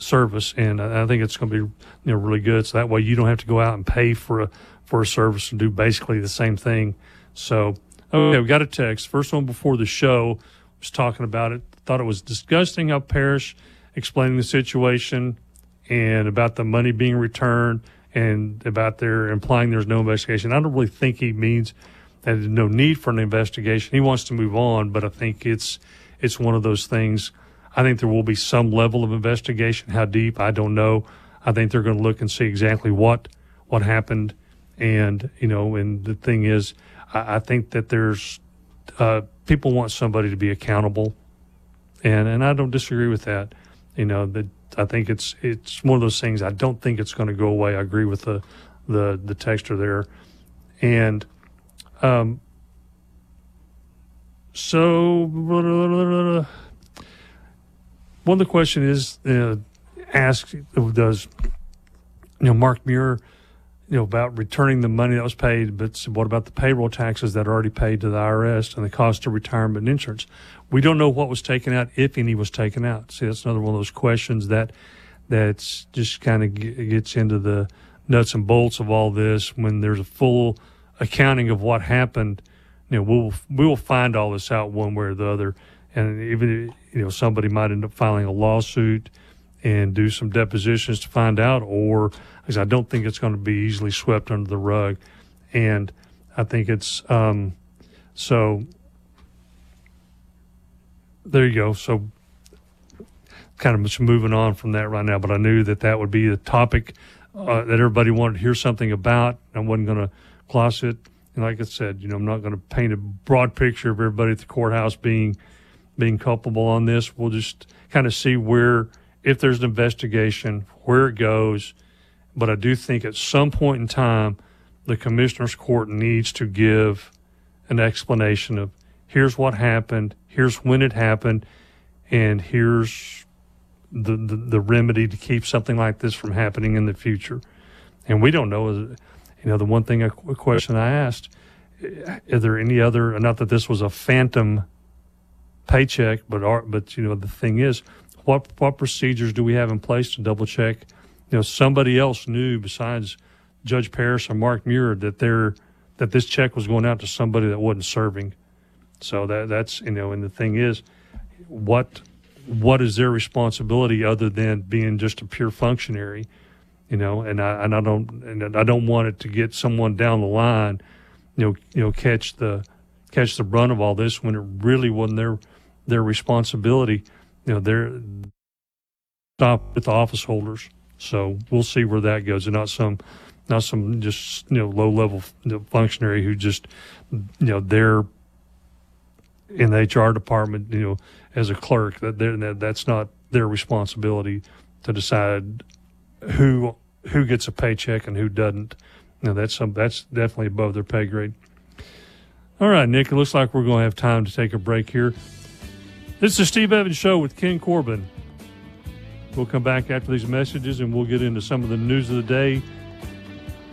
service, and I think it's going to be really good. So that way you don't have to go out and pay for a service and do basically the same thing. So okay, we got a text. First one before the show was talking about it. Thought it was disgusting how Parrish explaining the situation and about the money being returned and about their implying there's no investigation. I don't really think he means that there's no need for an investigation. He wants to move on, but I think it's one of those things. I think there will be some level of investigation. How deep, I don't know. I think they're going to look and see exactly what happened. And, and the thing is, I think that there's people want somebody to be accountable. And I don't disagree with that. That I think it's one of those things. I don't think it's going to go away. I agree with the texter there. And so one of the question is asked, does Mark Muir about returning the money that was paid, but what about the payroll taxes that are already paid to the IRS and the cost of retirement and insurance? We don't know what was taken out, if any was taken out. See, that's another one of those questions that's just kind of gets into the nuts and bolts of all this. When there's a full accounting of what happened, we will find all this out one way or the other. And even, somebody might end up filing a lawsuit and do some depositions to find out, or because I don't think it's going to be easily swept under the rug. And I think it's so there you go. So kind of just moving on from that right now, but I knew that would be the topic that everybody wanted to hear something about. I wasn't going to gloss it. And like I said, I'm not going to paint a broad picture of everybody at the courthouse being culpable on this. We'll just kind of see if there's an investigation, where it goes. But I do think at some point in time, the commissioner's court needs to give an explanation of here's what happened, here's when it happened, and here's the remedy to keep something like this from happening in the future. And we don't know. The one thing, a question I asked, is there any other, not that this was a phantom paycheck, but the thing is, what procedures do we have in place to double check? Somebody else knew besides Judge Parrish or Mark Muir that this check was going out to somebody that wasn't serving. So that's and the thing is, what is their responsibility other than being just a pure functionary? And I don't want it to get someone down the line, catch the brunt of all this when it really wasn't their responsibility. They're stopped with the office holders. So we'll see where that goes, and not some just low level functionary who just they're in the HR department as a clerk. That's not their responsibility to decide who gets a paycheck and who doesn't. That's definitely above their pay grade. All right, Nick, it looks like we're going to have time to take a break here. This is the Steve Evans Show with Ken Corbin. We'll come back after these messages and we'll get into some of the news of the day